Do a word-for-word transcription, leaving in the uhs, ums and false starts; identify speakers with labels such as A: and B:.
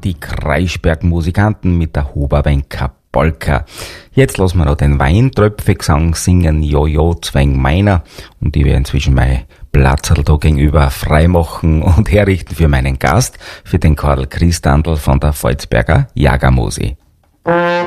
A: die Kreischberg-Musikanten mit der Huberwenker Polka. Jetzt lassen wir noch den Weintröpfe-Gesang singen, Jojo Zwäng meiner, und ich werde inzwischen mein Platzerl da gegenüber freimachen und herrichten für meinen Gast, für den Karl Christandl von der Volzberger Jagermusi.